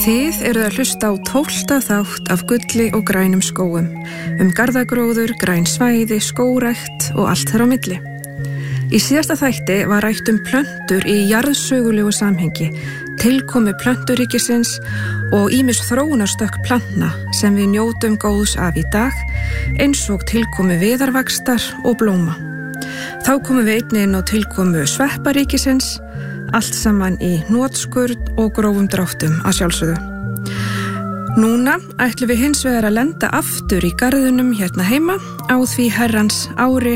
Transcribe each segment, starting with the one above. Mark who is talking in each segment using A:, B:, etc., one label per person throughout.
A: Þið eruð að hlusta á 12. þátt af Gulli og grænum skógum, garðagróður, græn svæði, skógrækt og allt þar á milli. Í síðasta þætti var rætt plöntur í jarðsögulegu samhengi, tilkomu plönturíkisins og ýmis þróunarstökk plantna sem við njótum góðs af í dag, eins og tilkomu viðarvaxtar og blóma. Þá komum við einnig inn á tilkomu svepparíkisins, allt saman í hnotskurn og grófum dráttum að sjálfsögðu. Núna ætlum við hins vegar að lenda aftur í garðinum hérna heima á því herrans ári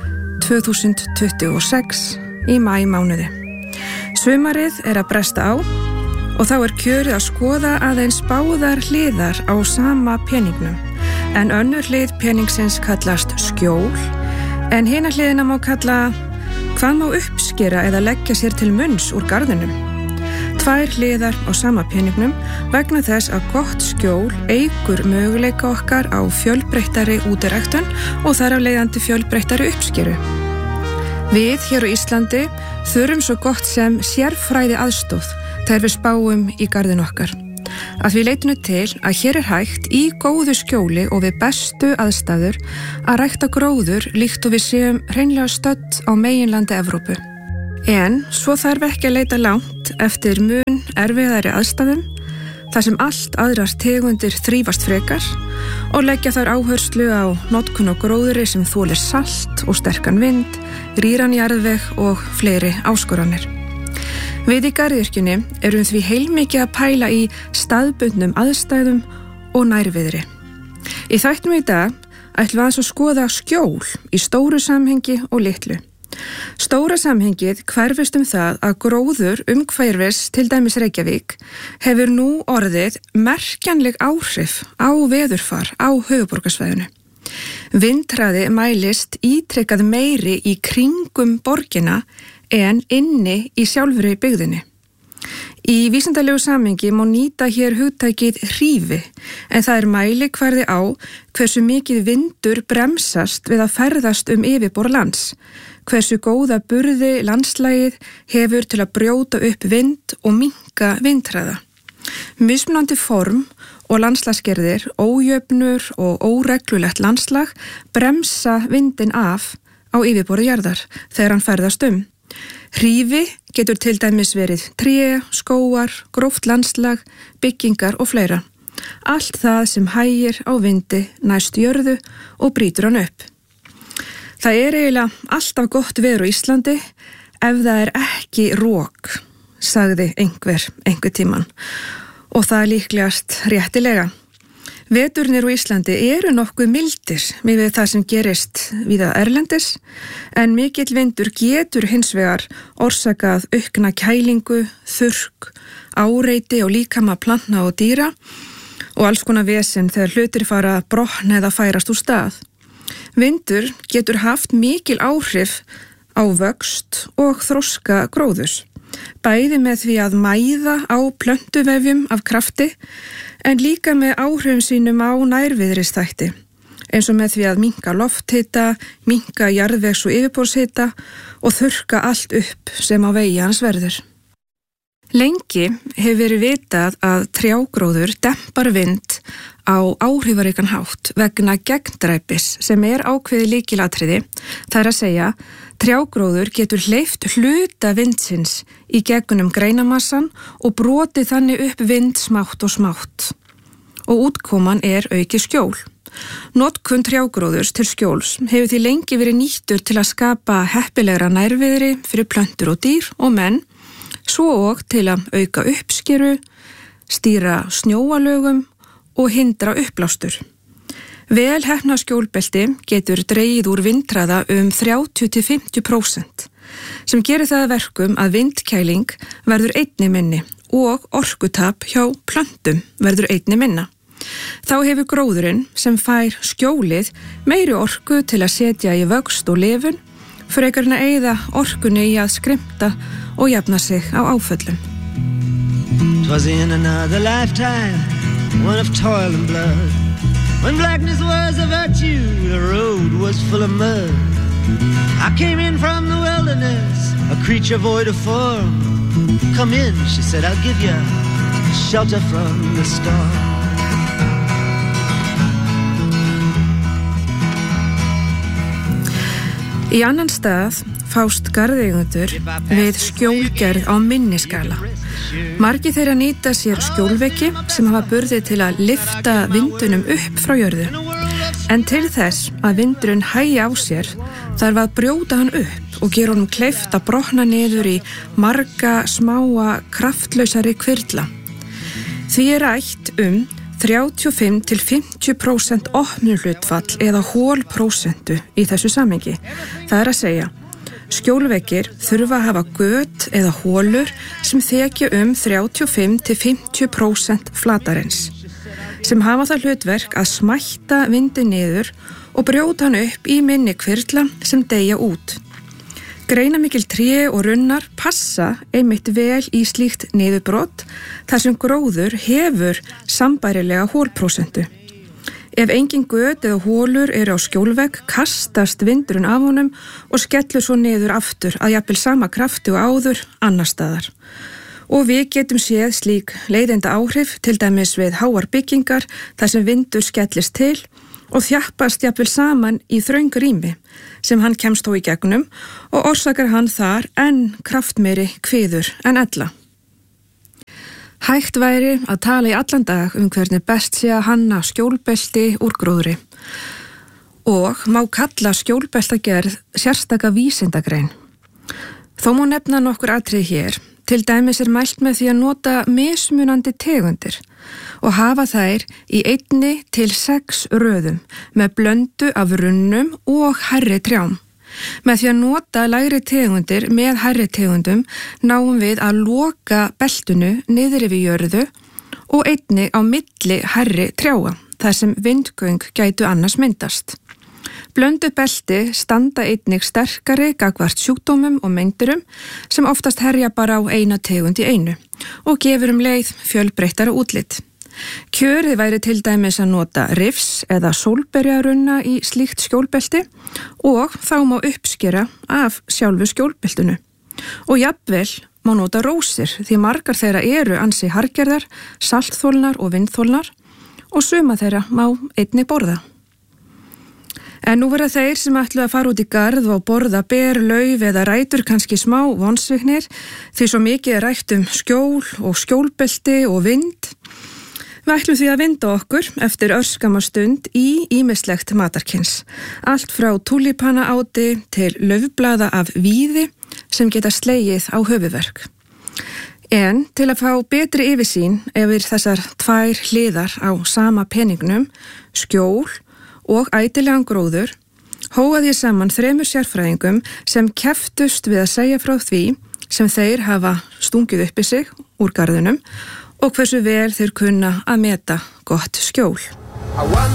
A: 2026 í maímánuði. Sumarið er að bresta á og þá er kjörið að skoða aðeins báðar hliðar á sama peningnum, en önnur hlið peningsins kallast skjól, en hina hliðina má kalla hvað má uppskera eða leggja sér til munns úr garðinum. Tvær hliðar á sama peningnum vegna þess að gott skjól eykur möguleika okkar á fjölbreyttari útiræktun og þar af leiðandi fjölbreyttari uppskeru. Við hér á Íslandi þurfum svo gott sem sérfræði aðstoð þegar við spáum í garðin okkar. Að við leitinu til að hér er hægt í góðu skjóli og við bestu aðstæður að rækta gróður líkt og við séum hreinlega stödd á meginlandi Evrópu. En svo þarf ekki að leita langt eftir mun erfiðari aðstæðum, þar sem allt aðrar tegundir þrífast frekar og leggja þar áherslu á notkun á gróðri sem þolir salt og sterkan vind, rýran jarðveg og fleiri áskoranir. Við í garðyrkjunni erum því heilmikið að pæla í staðbundnum aðstæðum og nærviðri. Í þættinum í dag ætlum við aðeins að skoða skjól í stóru samhengi og litlu. Stóra samhengið hverfist það að gróður umhverfis til dæmis Reykjavík hefur nú orðið merkjanleg áhrif á veðurfar á höfuðborgarsvæðinu. Vindhraði mælist ítrekkað meiri í kringum borgina en inni í sjálfri byggðinni. Í vísindalegu samhengi má nýta hér hugtakið hrífi, en það er mælikvarði á hversu mikið vindur bremsast við að ferðast yfirborð lands, hversu góða burði landslagið hefur til að brjóta upp vind og minnka vindhraða. Mismunandi form og landslagsgerðir, ójöfnur og óreglulegt landslag bremsa vindin af á yfirborði jarðar þegar hann ferðast Hrífi getur til dæmis verið tré, skógar, gróft landslag, byggingar og fleira. Allt það sem hægir á vindi næst jörðu og brýtur hann upp. Það er eiginlega alltaf gott veður á Íslandi ef það er ekki rok, sagði einhver tímann. Og það er líklegast réttilega. Veturnir á Íslandi eru nokkuð mildir við það sem gerist víða erlendis, en mikill vindur getur hins vegar orsakað aukna kælingu, þurrk, áreiti og líkama plantna og dýra og alls konar vesen þegar hlutir fara að brotna eða færast úr stað. Vindur getur haft mikil áhrif á vöxt og þroska gróðurs, bæði með því að mæða á plöntuvefjum af krafti, en líka með áhrifum sínum á nærviðrisþætti, eins og með því að minnka lofthita, minnka jarðvegs- og yfirborðshita og þurrka allt upp sem á vegi hans verður. Lengi hefur verið vitað að trjágróður dempar vind á áhrifaríkan hátt vegna gegndræpis sem er ákveðið lykilatriði, það er að segja, trjágróður getur hleypt hluta vindsins í gegnum greinamassan og brotið þannig upp vind smátt og smátt. Og útkoman er auki skjól. Notkun trjágróðurs til skjóls hefur því lengi verið nýttur til að skapa heppilegra nærviðri fyrir plöntur og dýr og menn, svo og til að auka uppskeru, stýra snjóalögum og hindra uppblástur. Vel heppnað skjólbelti getur dregið úr vindhraða 30–50%, sem gerir það að verkum að vindkæling verður einnig minni og orkutap hjá plöntum verður einnig minna. Þá hefur gróðurinn sem fær skjólið meiri orku til að setja í vöxt og lifun, frekar en að eyða orkunni í að skrimta og jafna sig á áföllum.
B: 'Twas in another lifetime, one of toil and blood, when blackness was a virtue, the road was full of mud. I came in from the wilderness, a creature void of form. Come in, she said, I'll give you shelter from the storm.
A: Í annan stað fást garðeigendur við skjólgerð á minni skala. Margir þeirra nýta sér skjólveggi sem hafa burði til að lyfta vindunum upp frá jörðu. En til þess að vindurinn hægi á sér þarf að brjóta hann upp og gera honum kleift að brotna niður í marga smáa kraftlausari hvirfla. Því rætt 35–50% opnunhlutfall eða hólprósentu í þessu samhengi. Það að segja, skjólveggir þurfa að hafa göt eða hólur sem þekja 35–50% flatarins, sem hafa það hlutverk að smætta vindin niður og brjóta hann upp í minni hvirfla sem deyja út. Greinamikil tré og runnar passa einmitt vel í slíkt niðurbrot þar sem gróður hefur sambærilega hólprósentu. Ef engin göt eða hólur eru á skjólvegg kastast vindurinn af honum og skellur svo niður aftur að jafnvel sama krafti og áður annar staðar. Og við getum séð slík leiðinda áhrif til dæmis við háar byggingar þar sem vindur skellist til og þjappast jafnvel saman í þröng rými sem hann kemst þó í gegnum og orsakar hann þar enn kraftmeiri kviður en ella. Hægt væri að tala í allan dag hvernig best sé að hanna skjólbelti úr gróðri og má kalla skjólbeltagerð sérstaka vísindagrein. Þó má nefna nokkur atriði hér. Til dæmis mælt með því að nota mismunandi tegundir og hafa þær í 1–6 röðum með blöndu af runnum og hærri trjám. Með því að nota lægri tegundir með hærri tegundum náum við að loka beltunu niður yfir jörðu og einnig á milli hærri trjáa, þar sem vindgöng gætu annars myndast. Blöndu belti standa einnig sterkari gagnvart sjúkdómum og meindurum sem oftast herja bara á eina tegund í einu og gefur leið fjölbreyttara útlit. Kjörið væri til dæmis að nota rifs eða sólberjarunna í slíkt skjólbelti og þá má uppskera af sjálfu skjólbeltinu. Og jafnvel má nota rósir því margar þeirra eru ansi harðgerðar, saltþolnar og vindþolnar og suma þeirra má einnig borða. En nú verða þeir sem ætlu að fara út í garð og borða ber, lauf eða rætur kannski smá vonsviknir því svo mikið rætt skjól og skjólbelti og vind. Við ætlum því að vinda okkur eftir örskama stund í ýmislegt matarkyns. Allt frá túlípanaáti til laufblaða af víði sem geta slegið á höfuðverk. En til að fá betri yfirsýn yfir þessar tvær hliðar á sama peningnum, skjól og ætilegan gróður, hóað ég saman 3 sérfræðingum sem keftust við að segja frá því sem þeir hafa stungið upp í sig úr garðinum og hversu vel þeir kunna að meta gott skjól.